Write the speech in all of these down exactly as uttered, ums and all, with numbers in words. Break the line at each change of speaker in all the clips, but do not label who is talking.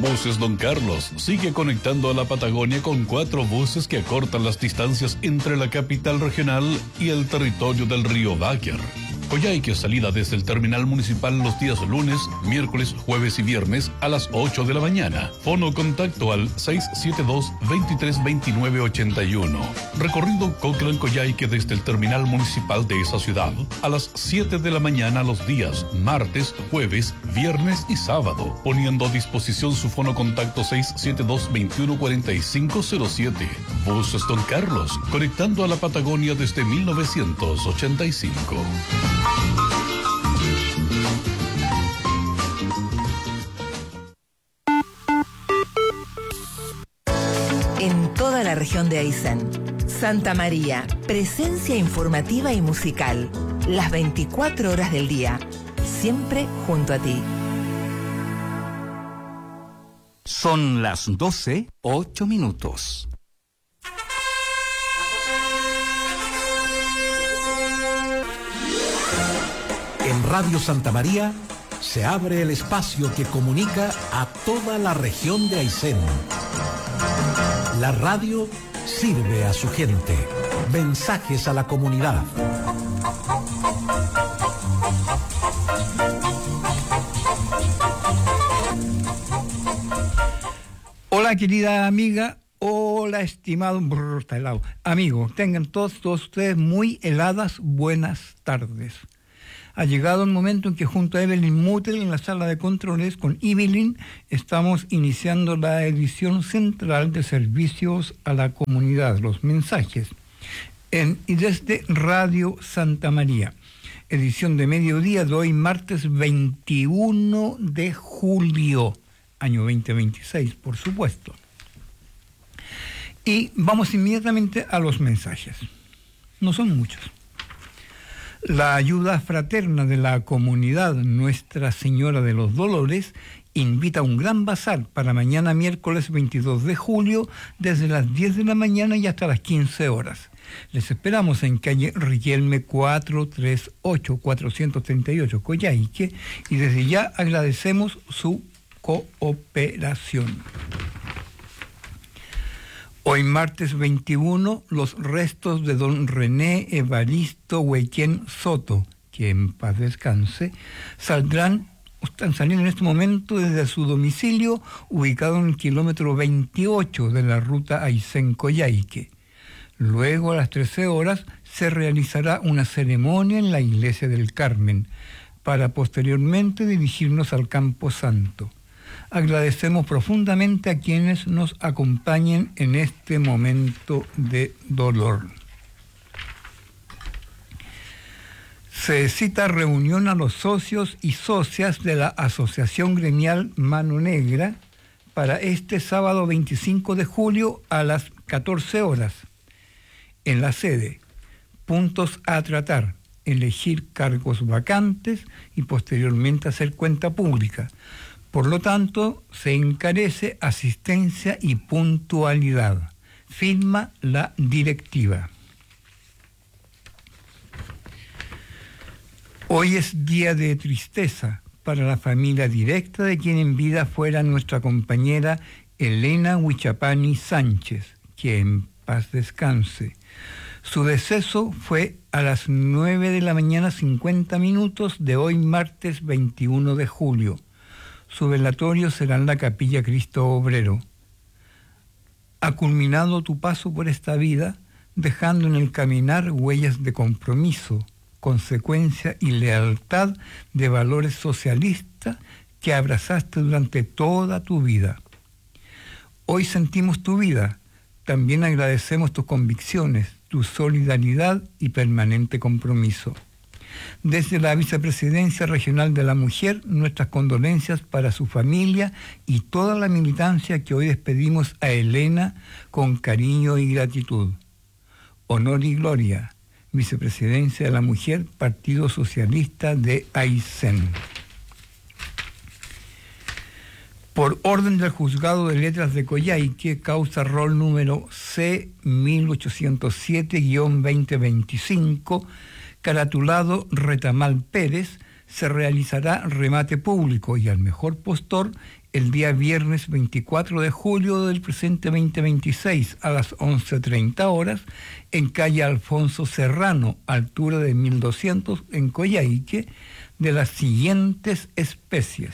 Buses Don Carlos sigue conectando a la Patagonia con cuatro buses que acortan las distancias entre la capital regional y el territorio del río Báquer. Coyhaique, salida desde el terminal municipal los días lunes, miércoles, jueves y viernes a las ocho de la mañana. Fono contacto al seis siete dos, veintitrés veintinueve ochenta y uno. Recorrido Coclán-Coyhaique desde el terminal municipal de esa ciudad a las siete de la mañana los días martes, jueves, viernes y sábado. Poniendo a disposición su fono contacto seis siete dos, veintiuno cuarenta y cinco cero siete. Buses Don Carlos, conectando a la Patagonia desde mil novecientos ochenta y cinco.
En toda la región de Aysén, Santa María, presencia informativa y musical, las veinticuatro horas del día, siempre junto a ti.
Son las doce, ocho minutos.
En Radio Santa María se abre el espacio que comunica a toda la región de Aysén. La radio sirve a su gente. Mensajes a la comunidad.
Hola, querida amiga. Hola, estimado brr, está helado. Amigo, tengan todos, todos ustedes muy heladas buenas tardes. Ha llegado el momento en que junto a Evelyn Mutel en la sala de controles con Evelyn estamos iniciando la edición central de servicios a la comunidad, los mensajes, en y desde Radio Santa María. Edición de mediodía de hoy, martes veintiuno de julio, año veinte veintiséis, por supuesto. Y vamos inmediatamente a los mensajes. No son muchos. La ayuda fraterna de la comunidad Nuestra Señora de los Dolores invita a un gran bazar para mañana miércoles veintidós de julio desde las diez de la mañana y hasta las quince horas. Les esperamos en calle Riquelme cuatrocientos treinta y ocho, cuatrocientos treinta y ocho, Coyhaique, y desde ya agradecemos su cooperación. Hoy martes veintiuno, los restos de don René Evaristo Huequén Soto, que en paz descanse, saldrán, están saliendo en este momento desde su domicilio, ubicado en el kilómetro veintiocho de la ruta Aysén-Coyhaique. Luego, a las trece horas, se realizará una ceremonia en la iglesia del Carmen, para posteriormente dirigirnos al Campo Santo. Agradecemos profundamente a quienes nos acompañen en este momento de dolor. Se cita reunión a los socios y socias de la Asociación Gremial Mano Negra para este sábado veinticinco de julio a las catorce horas. En la sede, puntos a tratar, elegir cargos vacantes y posteriormente hacer cuenta pública. Por lo tanto, se encarece asistencia y puntualidad. Firma la directiva. Hoy es día de tristeza para la familia directa de quien en vida fuera nuestra compañera Elena Huichapani Sánchez, que en paz descanse. Su deceso fue a las nueve de la mañana cincuenta minutos de hoy martes veintiuno de julio. Su velatorio será en la Capilla Cristo Obrero. Ha culminado tu paso por esta vida, dejando en el caminar huellas de compromiso, consecuencia y lealtad de valores socialistas que abrazaste durante toda tu vida. Hoy sentimos tu vida, también agradecemos tus convicciones, tu solidaridad y permanente compromiso. Desde la Vicepresidencia Regional de la Mujer, nuestras condolencias para su familia y toda la militancia que hoy despedimos a Elena con cariño y gratitud. Honor y gloria, Vicepresidencia de la Mujer, Partido Socialista de Aysén. Por orden del Juzgado de Letras de Coyhaique, causa rol número C mil ochocientos siete guión veinte veinticinco, caratulado Retamal Pérez, se realizará remate público y al mejor postor el día viernes veinticuatro de julio del presente veinte veintiséis a las once treinta horas en calle Alfonso Serrano, altura de mil doscientos en Coyhaique, de las siguientes especies: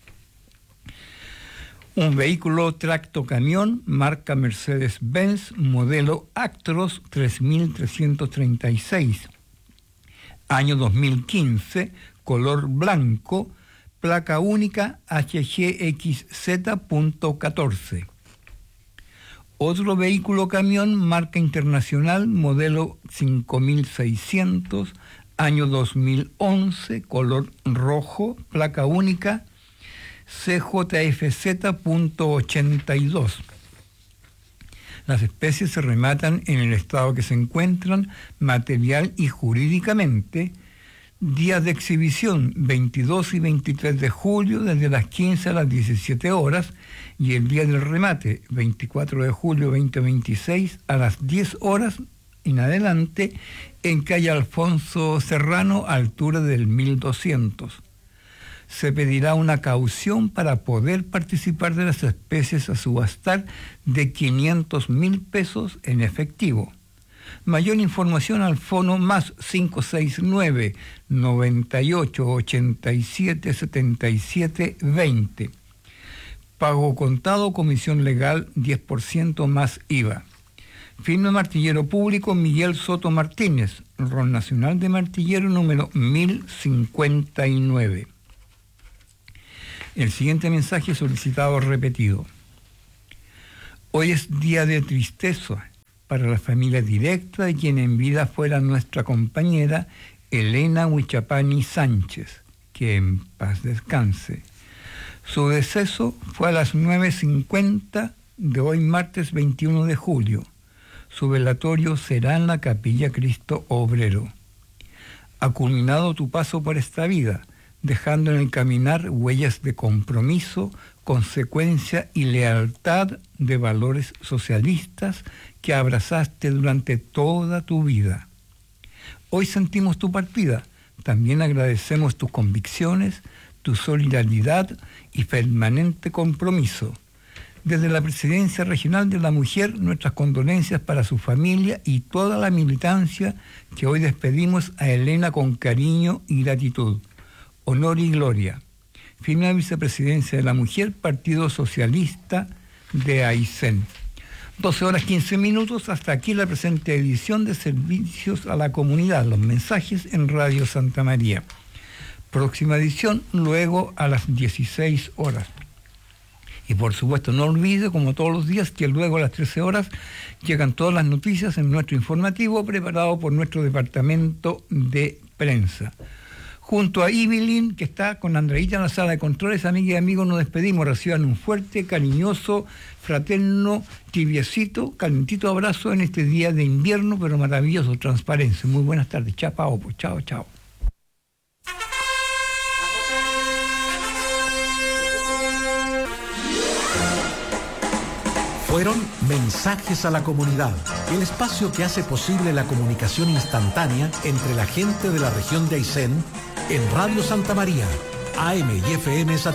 un vehículo tractocamión marca Mercedes-Benz modelo Actros tres mil trescientos treinta y seis, año dos mil quince, color blanco, placa única H G X Z catorce. Otro vehículo camión marca internacional modelo cinco mil seiscientos, año dos mil once, color rojo, placa única C J F Z ochenta y dos. Las especies se rematan en el estado que se encuentran material y jurídicamente. Días de exhibición veintidós y veintitrés de julio desde las quince a las diecisiete horas y el día del remate veinticuatro de julio veinte veintiséis a las diez horas en adelante en calle Alfonso Serrano, altura del mil doscientos. Se pedirá una caución para poder participar de las especies a subastar de quinientos mil pesos en efectivo. Mayor información al fono más cinco seis nueve, noventa y ocho, ochenta y siete, setenta y siete, veinte. Pago contado, comisión legal diez por ciento más I V A. Firma Martillero Público Miguel Soto Martínez, rol nacional de martillero número mil cincuenta y nueve. El siguiente mensaje solicitado repetido. Hoy es día de tristeza para la familia directa de quien en vida fuera nuestra compañera Elena Huichapani Sánchez, que en paz descanse. Su deceso fue a las nueve cincuenta de hoy martes veintiuno de julio. Su velatorio será en la Capilla Cristo Obrero. Ha culminado tu paso por esta vida, dejando en el caminar huellas de compromiso, consecuencia y lealtad de valores socialistas que abrazaste durante toda tu vida. Hoy sentimos tu partida, también agradecemos tus convicciones, tu solidaridad y permanente compromiso. Desde la Presidencia Regional de la Mujer, nuestras condolencias para su familia y toda la militancia que hoy despedimos a Elena con cariño y gratitud. Honor y gloria. Firma Vicepresidencia de la Mujer, Partido Socialista de Aysén. doce horas quince minutos, hasta aquí la presente edición de Servicios a la Comunidad, los mensajes en Radio Santa María. Próxima edición, luego a las dieciséis horas. Y por supuesto, no olvide, como todos los días, que luego a las trece horas llegan todas las noticias en nuestro informativo preparado por nuestro departamento de prensa. Junto a Ibilin, que está con Andreita en la sala de controles, amigas y amigos, nos despedimos. Reciban un fuerte, cariñoso, fraterno, tibiecito, calentito abrazo en este día de invierno, pero maravilloso, transparencia. Muy buenas tardes. Chao, pues. Chao, chao.
Fueron Mensajes a la Comunidad, el espacio que hace posible la comunicación instantánea entre la gente de la región de Aysén en Radio Santa María, A M y F M Satélites.